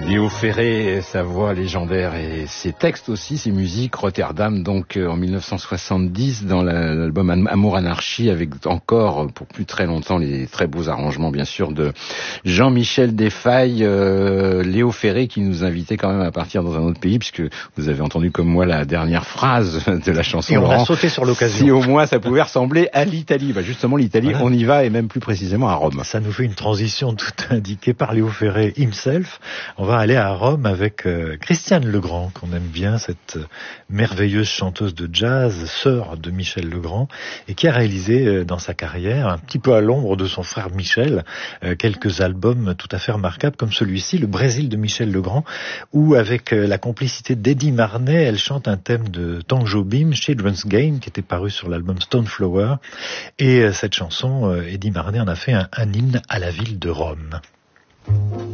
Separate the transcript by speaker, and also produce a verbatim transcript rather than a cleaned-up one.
Speaker 1: Léo Ferré, sa voix légendaire et ses textes aussi, ses musiques, Rotterdam, donc euh, en mille neuf cent soixante-dix, dans la, l'album Amour Anarchie, avec encore pour plus très longtemps les très beaux arrangements bien sûr de Jean-Michel Desfailles, euh, Léo Ferré qui nous invitait quand même à partir dans un autre pays, puisque vous avez entendu comme moi la dernière phrase de la chanson.
Speaker 2: Et on
Speaker 1: Laurent,
Speaker 2: a sauté sur l'occasion.
Speaker 1: Si au moins ça pouvait ressembler à l'Italie. Bah justement l'Italie, voilà. On y va, et même plus précisément à Rome.
Speaker 2: Ça nous fait une transition toute indiquée par Léo Ferré himself. On va aller à Rome avec euh, Christiane Legrand, qu'on aime bien, cette euh, merveilleuse chanteuse de jazz, sœur de Michel Legrand, et qui a réalisé euh, dans sa carrière, un petit peu à l'ombre de son frère Michel, euh, quelques albums tout à fait remarquables, comme celui-ci, Le Brésil de Michel Legrand, où avec euh, la complicité d'Eddie Marnet, elle chante un thème de Tang Jobim, Children's Game, qui était paru sur l'album Stoneflower, et euh, cette chanson, euh, Eddie Marnet en a fait un, un hymne à la ville de Rome.